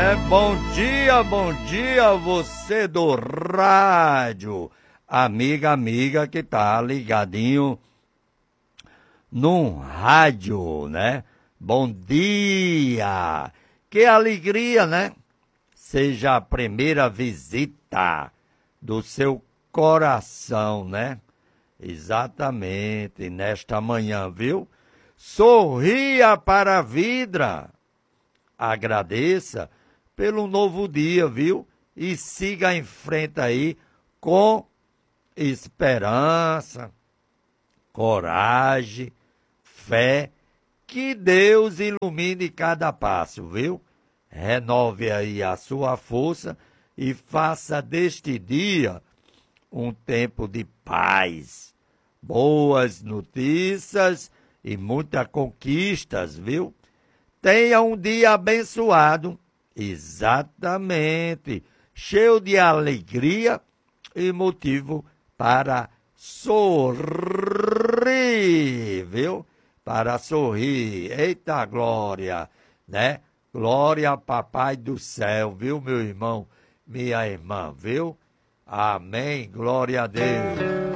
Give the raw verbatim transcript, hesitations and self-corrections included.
É, bom dia, bom dia, você do rádio, amiga, amiga que tá ligadinho num rádio, né? Bom dia, que alegria, né? Seja a primeira visita do seu coração, né? Exatamente, nesta manhã, viu? Sorria para a vida, agradeça pelo novo dia, viu? E siga em frente aí com esperança, coragem, fé, que Deus ilumine cada passo, viu? Renove aí a sua força e faça deste dia um tempo de paz, boas notícias e muitas conquistas, viu? Tenha um dia abençoado, exatamente, cheio de alegria e motivo para sorrir, viu? Para sorrir. Eita glória, né? Glória ao Papai do céu, viu, meu irmão, minha irmã, viu? Amém, glória a Deus.